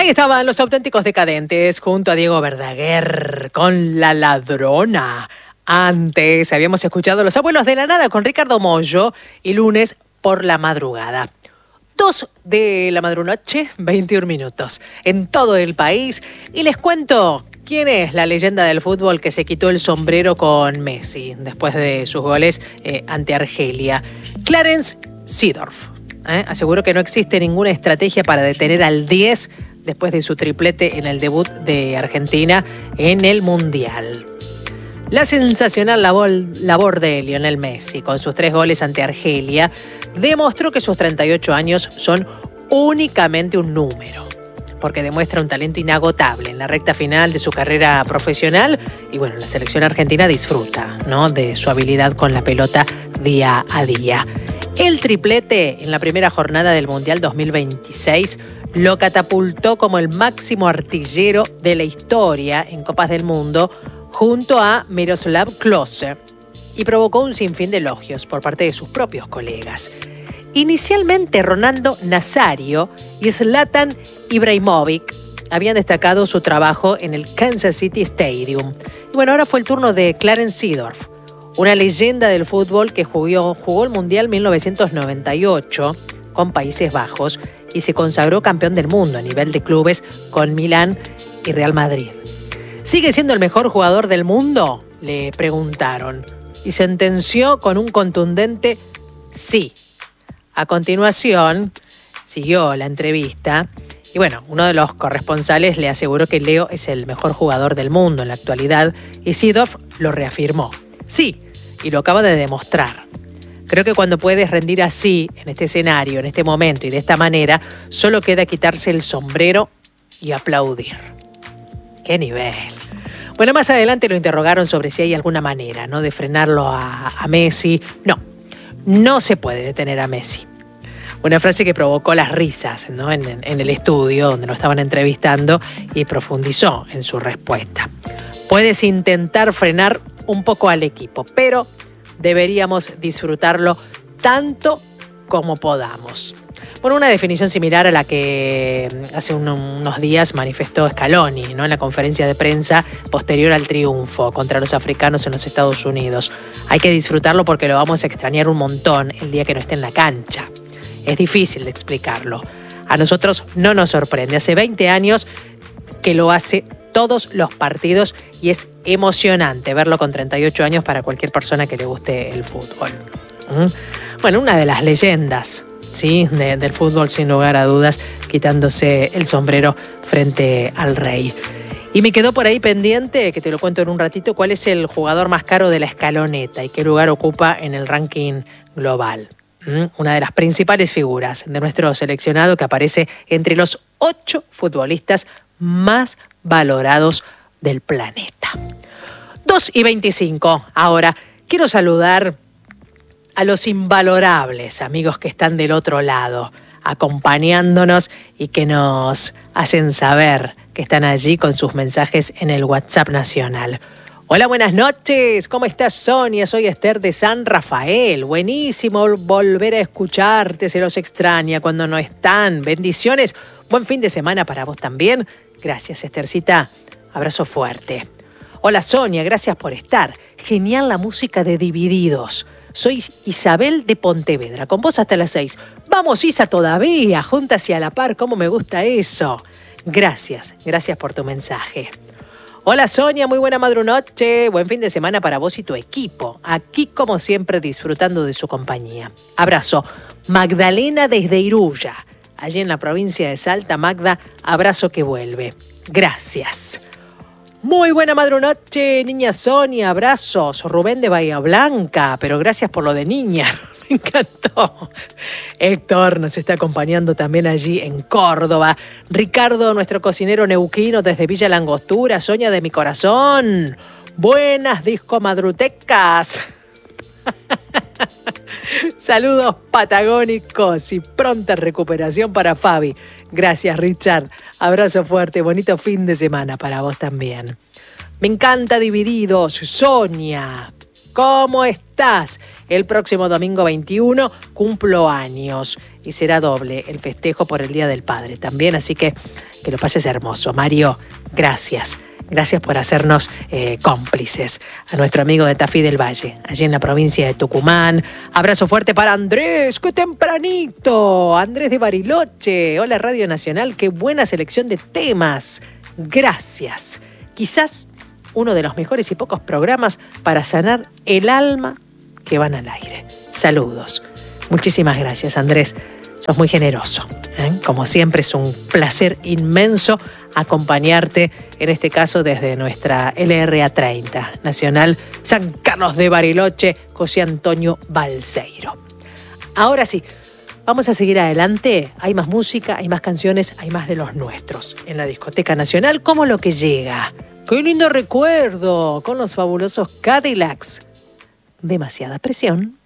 Ahí estaban los auténticos decadentes junto a Diego Verdaguer con La Ladrona. Antes habíamos escuchado Los Abuelos de la Nada con Ricardo Mollo y Lunes por la Madrugada. 2 de la madrunoche, 21 minutos en todo el país. Y les cuento quién es la leyenda del fútbol que se quitó el sombrero con Messi después de sus goles ante Argelia. Clarence Seedorf. Aseguró que no existe ninguna estrategia para detener al 10 después de su triplete en el debut de Argentina en el Mundial. La sensacional labor de Lionel Messi con sus 3 goles ante Argelia demostró que sus 38 años son únicamente un número, porque demuestra un talento inagotable en la recta final de su carrera profesional y bueno, la selección argentina disfruta, ¿no?, de su habilidad con la pelota día a día. El triplete en la primera jornada del Mundial 2026 lo catapultó como el máximo artillero de la historia en Copas del Mundo junto a Miroslav Klose y provocó un sinfín de elogios por parte de sus propios colegas. Inicialmente Ronaldo Nazario y Zlatan Ibrahimovic habían destacado su trabajo en el Kansas City Stadium. Y bueno, ahora fue el turno de Clarence Seedorf, una leyenda del fútbol que jugó el Mundial 1998 con Países Bajos y se consagró campeón del mundo a nivel de clubes con Milán y Real Madrid. ¿Sigue siendo el mejor jugador del mundo?, le preguntaron, y sentenció con un contundente sí. A continuación, siguió la entrevista y bueno, uno de los corresponsales le aseguró que Leo es el mejor jugador del mundo en la actualidad y Seedorf lo reafirmó. Sí, y lo acaba de demostrar. Creo que cuando puedes rendir así, en este escenario, en este momento y de esta manera, solo queda quitarse el sombrero y aplaudir. ¡Qué nivel! Bueno, más adelante lo interrogaron sobre si hay alguna manera, ¿no?, de frenarlo a Messi. No se puede detener a Messi. Una frase que provocó las risas, ¿no?, en el estudio donde lo estaban entrevistando y profundizó en su respuesta. Puedes intentar frenar un poco al equipo, pero deberíamos disfrutarlo tanto como podamos. Bueno, una definición similar a la que hace unos días manifestó Scaloni, ¿no?, en la conferencia de prensa posterior al triunfo contra los africanos en los Estados Unidos. Hay que disfrutarlo porque lo vamos a extrañar un montón el día que no esté en la cancha. Es difícil de explicarlo. A nosotros no nos sorprende. Hace 20 años que lo hace todos los partidos y es emocionante verlo con 38 años para cualquier persona que le guste el fútbol. Bueno, una de las leyendas, ¿sí?, del fútbol, sin lugar a dudas, quitándose el sombrero frente al rey. Y me quedó por ahí pendiente, que te lo cuento en un ratito, cuál es el jugador más caro de la escaloneta y qué lugar ocupa en el ranking global. Una de las principales figuras de nuestro seleccionado que aparece entre los 8 futbolistas más valorados del planeta. 2:25. Ahora, quiero saludar a los invalorables amigos que están del otro lado, acompañándonos y que nos hacen saber que están allí con sus mensajes en el WhatsApp nacional. Hola, buenas noches. ¿Cómo estás, Sonia? Soy Esther de San Rafael. Buenísimo volver a escucharte. Se los extraña cuando no están. Bendiciones. Buen fin de semana para vos también. Gracias, Esthercita. Abrazo fuerte. Hola, Sonia. Gracias por estar. Genial la música de Divididos. Soy Isabel de Pontevedra. Con vos hasta las 6. Vamos, Isa, todavía. Juntas y a la par. ¿Cómo me gusta eso? Gracias. Gracias por tu mensaje. Hola, Sonia. Muy buena madrunoche. Buen fin de semana para vos y tu equipo. Aquí, como siempre, disfrutando de su compañía. Abrazo. Magdalena desde Iruya. Allí en la provincia de Salta. Magda, abrazo que vuelve. Gracias. Muy buena madrunoche, niña Sonia, abrazos. Rubén de Bahía Blanca, pero gracias por lo de niña, me encantó. Héctor nos está acompañando también allí en Córdoba. Ricardo, nuestro cocinero neuquino desde Villa Langostura. Sonia de mi corazón. Buenas discomadrutecas. Saludos patagónicos y pronta recuperación para Fabi. Gracias, Richard. Abrazo fuerte, bonito fin de semana para vos también. Me encanta Divididos. Sonia, ¿cómo estás? El próximo domingo 21 cumplo años y será doble el festejo por el Día del Padre también, así que lo pases hermoso. Mario, gracias. Gracias por hacernos cómplices. A nuestro amigo de Tafí del Valle, allí en la provincia de Tucumán. Abrazo fuerte para Andrés, ¡qué tempranito! Andrés de Bariloche. Hola Radio Nacional, qué buena selección de temas. Gracias. Quizás uno de los mejores y pocos programas para sanar el alma que van al aire. Saludos. Muchísimas gracias, Andrés. Sos muy generoso. Como siempre, es un placer inmenso acompañarte, en este caso desde nuestra LRA 30, Nacional San Carlos de Bariloche, José Antonio Balseiro. Ahora sí, vamos a seguir adelante. Hay más música, hay más canciones, hay más de los nuestros en la Discoteca Nacional, como lo que llega. ¡Qué lindo recuerdo! Con los fabulosos Cadillacs. Demasiada presión.